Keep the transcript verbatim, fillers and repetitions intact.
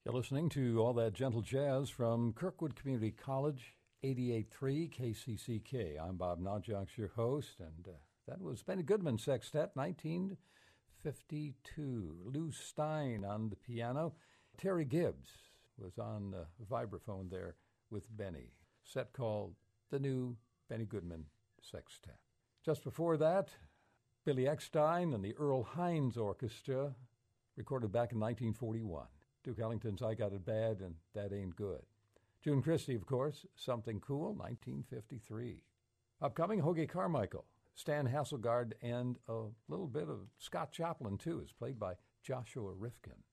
You're listening to All That Gentle Jazz from Kirkwood Community College, eighty-eight point three K C C K. I'm Bob Nadjaks, your host, and uh, that was Benny Goodman Sextet, nineteen fifty-two. Lou Stein on the piano. Terry Gibbs was on the vibraphone there with Benny. Set called The New Benny Goodman Sextet. Just before that, Billy Eckstine and the Earl Hines Orchestra, recorded back in nineteen forty-one. Duke Ellington's I Got It Bad and That Ain't Good. June Christy, of course, Something Cool, nineteen fifty-three. Upcoming, Hoagy Carmichael, Stan Hasselgaard, and a little bit of Scott Joplin, too, is played by Joshua Rifkin.